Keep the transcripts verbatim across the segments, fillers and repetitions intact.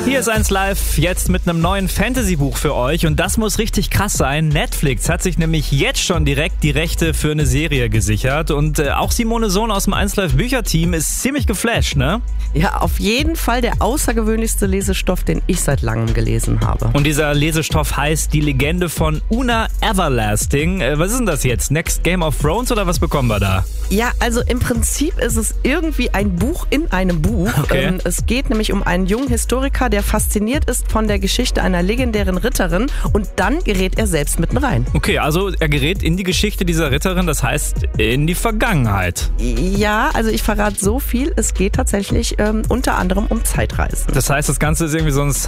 Hier ist eins live, jetzt mit einem neuen Fantasy-Buch für euch und das muss richtig krass sein. Netflix hat sich nämlich jetzt schon direkt die Rechte für eine Serie gesichert und äh, auch Simone Sohn aus dem eins live Bücherteam ist ziemlich geflasht, ne? Ja, auf jeden Fall der außergewöhnlichste Lesestoff, den ich seit langem gelesen habe. Und dieser Lesestoff heißt Die Legende von Una Everlasting. Äh, was ist denn das jetzt? Next Game of Thrones oder was bekommen wir da? Ja, also im Prinzip ist es irgendwie ein Buch in einem Buch. Okay. Ähm, es geht nämlich um einen jungen Historiker, der fasziniert ist von der Geschichte einer legendären Ritterin und dann gerät er selbst mitten rein. Okay, also er gerät in die Geschichte dieser Ritterin, das heißt in die Vergangenheit. Ja, also ich verrate so viel, es geht tatsächlich ähm, unter anderem um Zeitreisen. Das heißt, das Ganze ist irgendwie so ein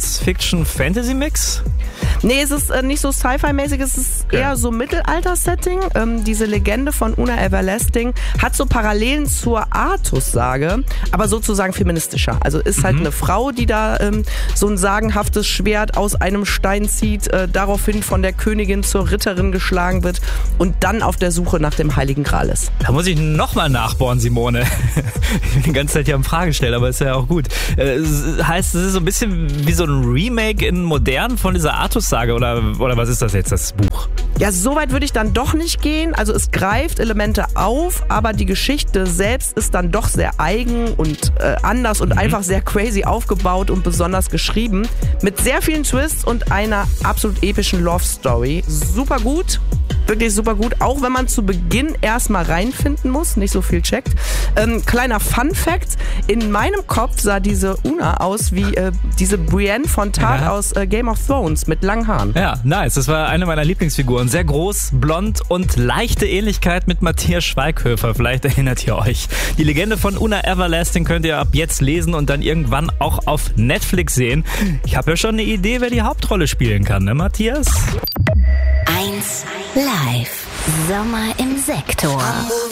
Science-Fiction-Fantasy-Mix? Nee, es ist äh, nicht so Sci-Fi-mäßig, es ist Okay. eher so Mittelalter-Setting. Ähm, diese Legende von Una Everlasting hat so Parallelen zur Artus-Sage, aber sozusagen feministischer. Also ist halt eine Frau, die da ähm, so ein sagenhaftes Schwert aus einem Stein zieht, äh, daraufhin von der Königin zur Ritterin geschlagen wird und dann auf der Suche nach dem Heiligen Gral ist. Da muss ich nochmal nachbohren, Simone. Ich bin die ganze Zeit hier am Fragen stellen, aber ist ja auch gut. Äh, heißt, es ist so ein bisschen wie so ein Remake in modern von dieser Artus-Sage oder, oder was ist das jetzt, das Buch? Ja, so weit würde ich dann doch nicht gehen. Also es greift Elemente auf, aber die Geschichte selbst ist dann doch sehr eigen und äh, anders und einfach sehr crazy aufgebaut und besonders geschrieben. Mit sehr vielen Twists und einer absolut epischen Love-Story. Super gut. Wirklich super gut, auch wenn man zu Beginn erstmal reinfinden muss, nicht so viel checkt. Ähm, kleiner Fun-Fact, in meinem Kopf sah diese Una aus wie äh, diese Brienne von Tarth Ja. aus äh, Game of Thrones mit langen Haaren. Ja, nice. Das war eine meiner Lieblingsfiguren. Sehr groß, blond und leichte Ähnlichkeit mit Matthias Schweighöfer. Vielleicht erinnert ihr euch. Die Legende von Una Everlasting könnt ihr ab jetzt lesen und dann irgendwann auch auf Netflix sehen. Ich habe ja schon eine Idee, wer die Hauptrolle spielen kann, ne Matthias? eins live. Sommer im Sektor.